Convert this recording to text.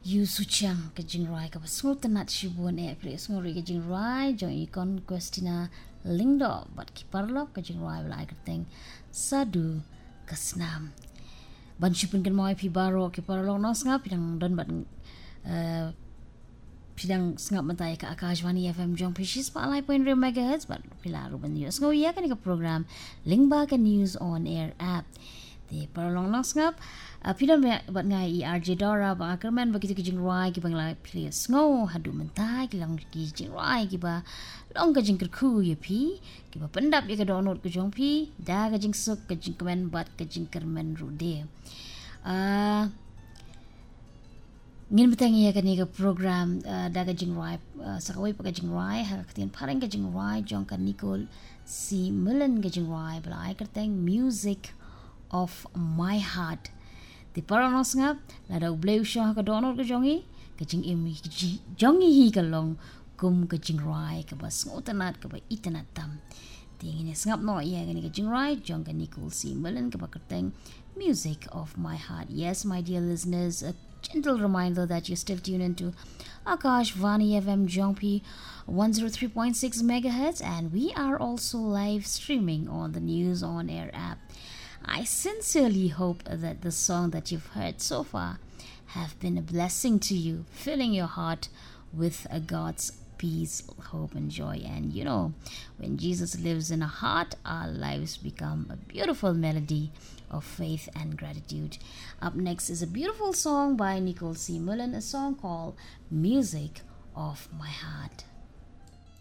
You suchang ka jingrai ka basngo tanat shibun place ngori ka jingrai jong ikon Questina Lingdo bat ki parlok ka jingrai bla kerteng sadu kasnam ban shipun kan mai pi baro ki parlok no ngap yang don bat pidang sengap mentai ka Akashvani FM jong pishis pa alai point MHz bat pilaru ban news ngo ya kan ka program Lingba ka news on air app di parlong no ngap pidang bat ngai RJ Dora ba akerman begitu ki jingrai ki bangla please ngo hadu mentai ki lang ki jingrai ki ba long ka jingker ku ye pi ki ba pendap ye ka download ka jong pi da ka jing suk ka jing komen bat ka jingker men rude ngin betang ya kan ni program daga jingrai sakawai pa jingrai ha katian parang ka jingrai jong kan Nicole C Millen ka jingrai bla ai kerteng music of my heart di paranos ngap la da bleu sha ka donor ka jongi ka jing imi jongi hi ka long kum ka jingrai ka bas ngotanat ka ba itanat tam tingin ngap no ya kan ka jingrai jong ka Nicole C Millen ka ba kerteng music of my heart. Yes, my dear listeners, a gentle reminder that you're still tuned into Akashvani FM Jongpi 103.6 megahertz, and we are also live streaming on the News on Air app. I sincerely hope that the song that you've heard so far have been a blessing to you, filling your heart with a God's peace, hope, and joy. And you know, when Jesus lives in our heart, our lives become a beautiful melody of faith and gratitude. Up next is a beautiful song by Nicole C. Millen, a song called Music of My Heart.